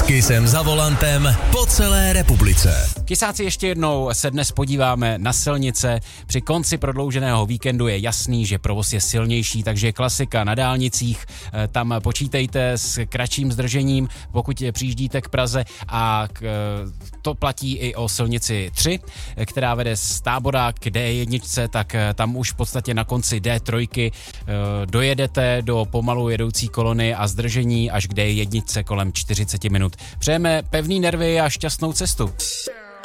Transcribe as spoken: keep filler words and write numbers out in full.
Kysem za volantem po celé republice. Kysáci, ještě jednou se dnes podíváme na silnice. Při konci prodlouženého víkendu je jasný, že provoz je silnější, takže klasika na dálnicích. Tam počítejte s kratším zdržením, pokud přijíždíte k Praze, a to platí i o silnici tři, která vede z Tábora k D jedna, tak tam už v podstatě na konci D tři dojedete do pomalu jedoucí kolony a zdržení až k D jedna kolem čtyřicet minut. Přejeme pevný nervy a šťastnou cestu.